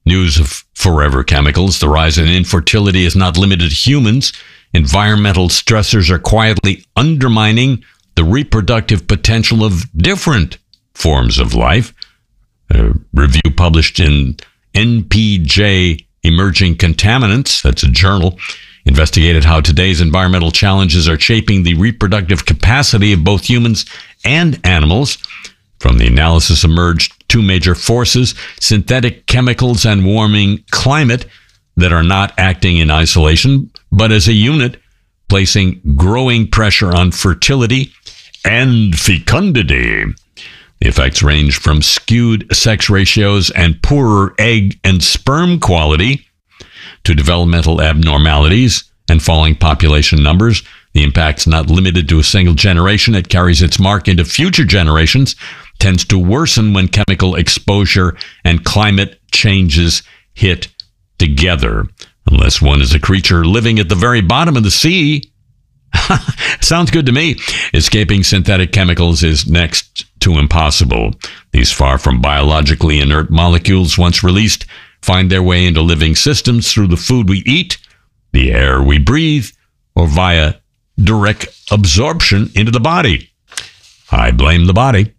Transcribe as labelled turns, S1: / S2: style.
S1: News of forever chemicals. The rise in infertility is not limited to humans. Environmental stressors are quietly undermining the reproductive potential of different forms of life. A review published in NPJ Emerging Contaminants, that's a journal, investigated how today's environmental challenges are shaping the reproductive capacity of both humans and animals. From the analysis emerged two major forces: synthetic chemicals and warming climate, that are not acting in isolation, but as a unit, placing growing pressure on fertility and fecundity. The effects range from skewed sex ratios and poorer egg and sperm quality to developmental abnormalities and falling population numbers. The impact's not limited to a single generation. It carries its mark into future generations, tends to worsen when chemical exposure and climate changes hit together. Unless one is a creature living at the very bottom of the sea. Sounds good to me. Escaping synthetic chemicals is next to impossible. These far from biologically inert molecules, once released, find their way into living systems through the food we eat, the air we breathe, or via direct absorption into the body. I blame the body.